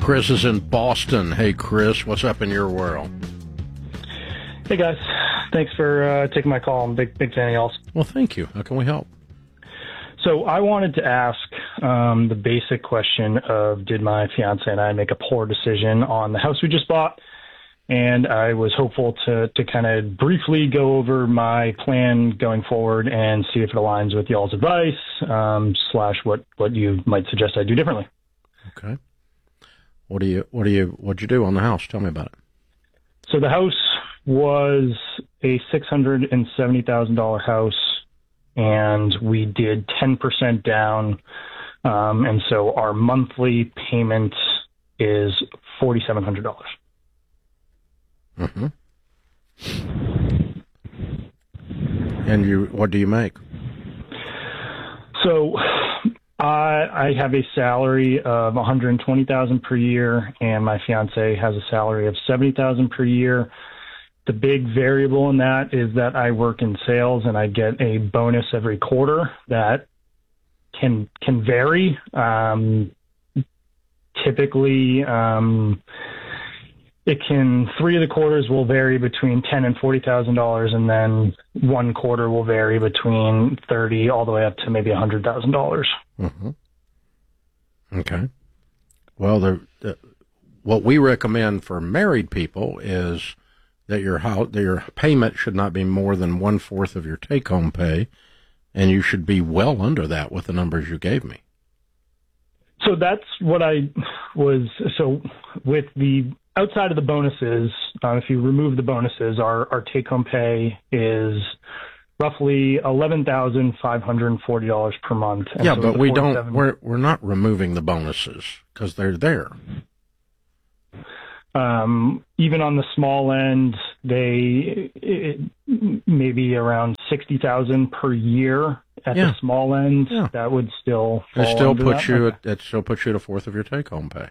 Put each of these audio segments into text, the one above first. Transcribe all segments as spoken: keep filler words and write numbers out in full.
Chris is in Boston. Hey, Chris, what's up in your world? Hey, guys. Thanks for uh, taking my call. I'm a big, big fan of y'all's. Well, thank you. How can we help? So I wanted to ask um, the basic question of, did my fiance and I make a poor decision on the house we just bought? And I was hopeful to, to kind of briefly go over my plan going forward and see if it aligns with y'all's advice, um, slash what, what you might suggest I do differently. Okay. What do you, what do you, what'd you do on the house? Tell me about it. So the house was a six hundred seventy thousand dollars house, and we did ten percent down. Um, and so our monthly payment is four thousand seven hundred dollars. Mm-hmm. And you, what do you make? So I, I have a salary of one hundred twenty thousand dollars per year, and my fiance has a salary of seventy thousand dollars per year. The big variable in that is that I work in sales and I get a bonus every quarter that can can vary. Um, typically, um, it can three of the quarters will vary between ten and forty thousand dollars, and then one quarter will vary between thirty all the way up to maybe a hundred thousand dollars. Mm-hmm. Okay. Well, the, the what we recommend for married people is that your house, that your payment should not be more than one fourth of your take-home pay, and you should be well under that with the numbers you gave me. So that's what I was. So with the outside of the bonuses, uh, if you remove the bonuses, our, our take-home pay is roughly eleven thousand five hundred forty dollars per month. And yeah, so but we don't. We're we're not removing the bonuses because they're there. Um, even on the small end, they it, maybe around sixty thousand per year at yeah. the small end. Yeah. That would still fall it still under puts that. you. Okay. It still puts you at a fourth of your take-home pay.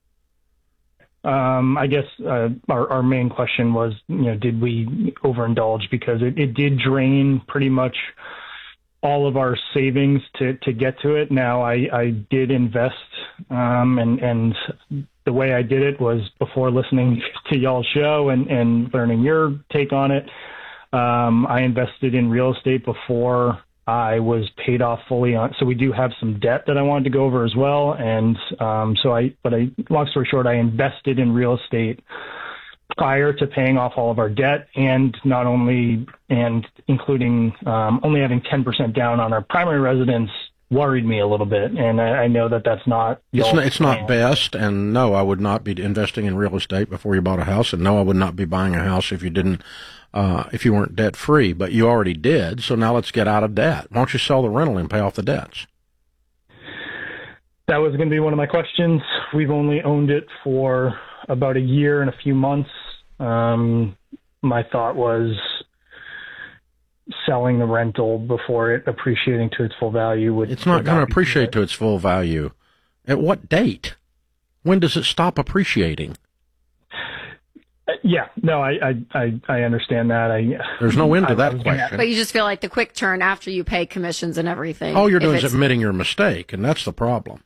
Um, I guess uh, our our main question was, you know, did we overindulge, because it, it did drain pretty much all of our savings to, to get to it. Now I, I did invest, um, and, and the way I did it was before listening to y'all's show and, and learning your take on it. Um, I invested in real estate before I was paid off fully on. So we do have some debt that I wanted to go over as well. And, um, so I, but I, long story short, I invested in real estate prior to paying off all of our debt, and not only, and including um, only having ten percent down on our primary residence worried me a little bit. And I, I know that that's not, it's not, it's not best. And no, I would not be investing in real estate before you bought a house. And no, I would not be buying a house if you didn't, uh, if you weren't debt free, but you already did. So now let's get out of debt. Why don't you sell the rental and pay off the debts? That was going to be one of my questions. We've only owned it for about a year and a few months. Um, my thought was selling the rental before it appreciating to its full value would. It's not going to appreciate to its full value. At what date? When does it stop appreciating? Uh, yeah, no, I, I, I, I understand that. I, There's no end to I, that I question. But you just feel like the quick turn after you pay commissions and everything. All you're doing is admitting your mistake, and that's the problem.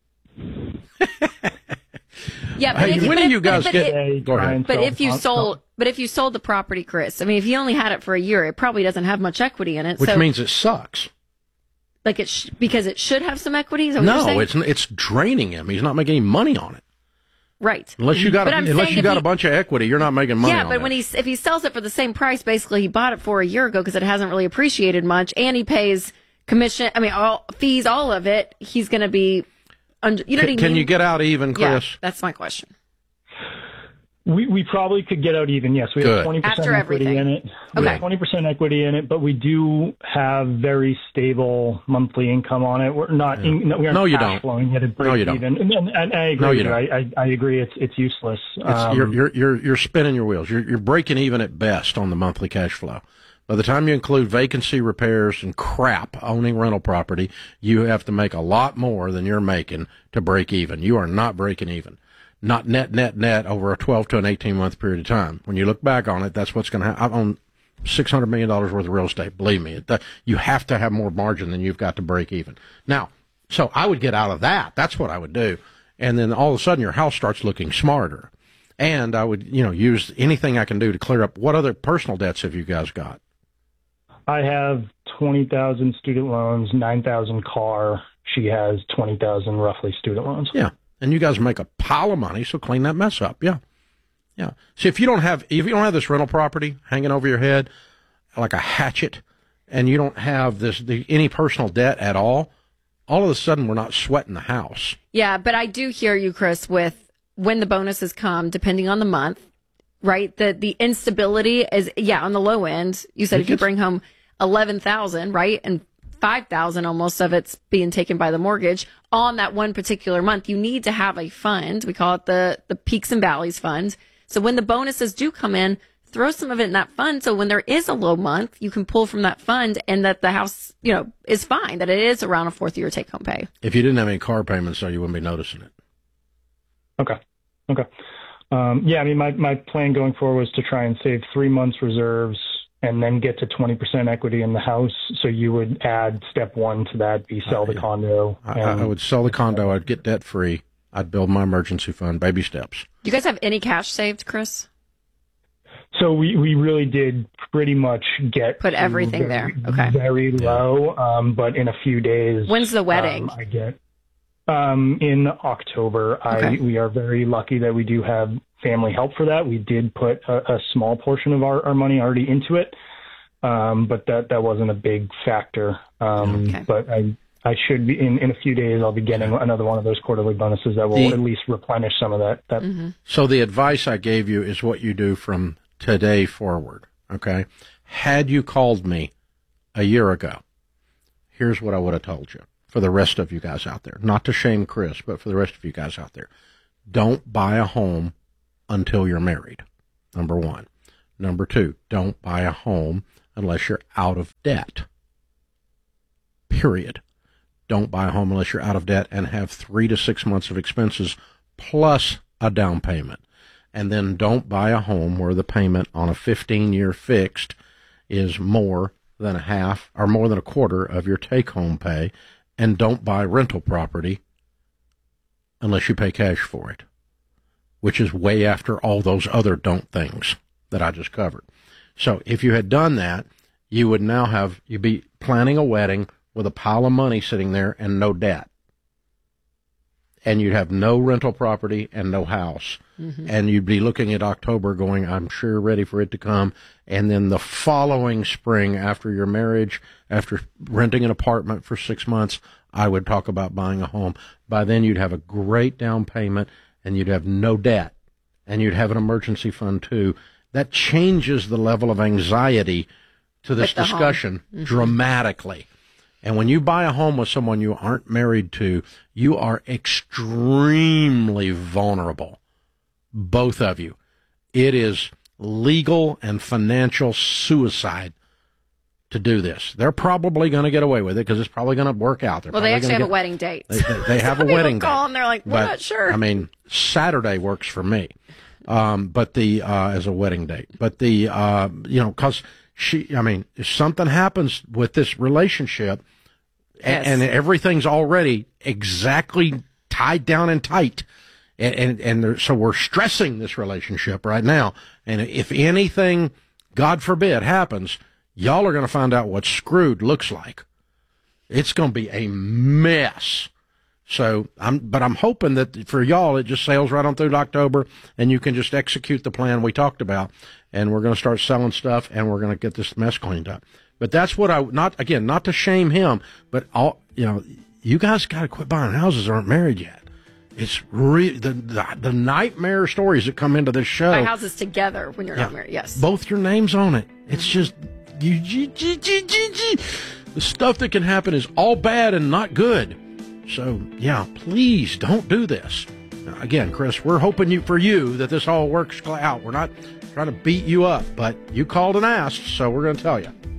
Yeah, but hey, if, when but do if, you guys but, get? But, it, go ahead. But if you sold, but if you sold the property, Chris, I mean, if you only had it for a year, it probably doesn't have much equity in it. Which so, means it sucks. Like it sh- because it should have some equity. Is that what no, you're saying? it's it's draining him. He's not making any money on it. Right. Unless you got but a, I'm unless saying you got he, a bunch of equity, you're not making money. Yeah, on but it. when he if he sells it for the same price, basically he bought it for a year ago because it hasn't really appreciated much, and he pays commission. I mean, all fees, all of it. He's going to be under. You know can, what I mean? Can you get out even, Chris? Yeah, that's my question. We we probably could get out even. Yes, we Good. have twenty percent After equity everything. in it. We Okay. have twenty percent equity in it, but we do have very stable monthly income on it. We're not. Yeah. In, we aren't No, you cash don't. flowing it at break No, you don't. even. And, and, and I agree. No, you with don't. I, I I agree. It's it's useless. It's, Um, you're, you're you're you're spinning your wheels. You're you're breaking even at best on the monthly cash flow. By the time you include vacancy repairs and crap owning rental property, you have to make a lot more than you're making to break even. You are not breaking even. Not net, net, net over a twelve to an eighteen month period of time. When you look back on it, that's what's going to happen. I own six hundred million dollars worth of real estate. Believe me, it, you have to have more margin than you've got to break even. Now, so I would get out of that. That's what I would do. And then all of a sudden your house starts looking smarter. And I would, you know, use anything I can do to clear up. What other personal debts have you guys got? I have twenty thousand student loans, nine thousand car. She has twenty thousand roughly student loans. Yeah. And you guys make a pile of money, so clean that mess up. Yeah. Yeah. See, if you don't have, if you don't have this rental property hanging over your head like a hatchet, and you don't have this, the, any personal debt at all, all of a sudden we're not sweating the house. Yeah. But I do hear you, Chris, with when the bonuses come, depending on the month, right? The, the instability is, yeah, on the low end. You said It if you gets- bring home eleven thousand, right? And five thousand almost of it's being taken by the mortgage on that one particular month. You need to have a fund. We call it the, the peaks and valleys fund. So when the bonuses do come in, throw some of it in that fund. So when there is a low month, you can pull from that fund and that the house, you know, is fine, that it is around a fourth year take home pay. If you didn't have any car payments, though, you wouldn't be noticing it. Okay. Okay. Um, yeah, I mean, my, my plan going forward was to try and save three months reserves and then get to twenty percent equity in the house. So you would add step one to that, be sell the yeah. condo. I, and- I would sell the condo. I'd get debt free. I'd build my emergency fund, baby steps. Do you guys have any cash saved, Chris? So we, we really did pretty much get Put to everything very, there. Okay. very low. Um, but in a few days. When's the wedding? Um, I get um, in October. Okay. I we are very lucky that we do have family help for that. We did put a, a small portion of our, our money already into it, um, but that that wasn't a big factor. Um, Okay. But I. I should be in, in a few days. I'll be getting another one of those quarterly bonuses that will The- at least replenish some of that. that Mm-hmm. So the advice I gave you is what you do from today forward, okay? Had you called me a year ago, here's what I would have told you for the rest of you guys out there. Not to shame Chris, but for the rest of you guys out there. Don't buy a home until you're married, number one. Number two, don't buy a home unless you're out of debt, period. Don't buy a home unless you're out of debt and have three to six months of expenses plus a down payment. And then don't buy a home where the payment on a fifteen-year fixed is more than a half or more than a quarter of your take-home pay. And don't buy rental property unless you pay cash for it, which is way after all those other don't things that I just covered. So if you had done that, you would now have, you'd be planning a wedding with a pile of money sitting there and no debt. And you'd have no rental property and no house. Mm-hmm. And you'd be looking at October going, I'm sure ready for it to come. And then the following spring after your marriage, after renting an apartment for six months, I would talk about buying a home. By then you'd have a great down payment and you'd have no debt. And you'd have an emergency fund too. That changes the level of anxiety to this discussion mm-hmm. dramatically. And when you buy a home with someone you aren't married to, you are extremely vulnerable, both of you. It is legal and financial suicide to do this. They're probably going to get away with it because it's probably going to work out. They're well, they actually have get, a wedding date. They, they, they have a Some wedding people call date. and they're like, we're but, not sure. I mean, Saturday works for me, um, but the uh, as a wedding date. But the uh, you know, because she, I mean, if something happens with this relationship. Yes. And, and everything's already exactly tied down and tight. And, and, and there, so we're stressing this relationship right now. And if anything, God forbid, happens, y'all are going to find out what screwed looks like. It's going to be a mess. So I'm, but I'm hoping that for y'all, it just sails right on through to October and you can just execute the plan we talked about. And we're going to start selling stuff and we're going to get this mess cleaned up. But that's what I, not, again, not to shame him, but all, you know, you guys got to quit buying houses that aren't married yet. It's re- the, the the nightmare stories that come into this show. Buy houses together when you're Yeah. not married, yes. Both your names on it. It's just, you, you, you, you, you, you. The stuff that can happen is all bad and not good. So, yeah, please don't do this. Now, again, Chris, we're hoping you for you that this all works out. We're not trying to beat you up, but you called and asked, so we're going to tell you.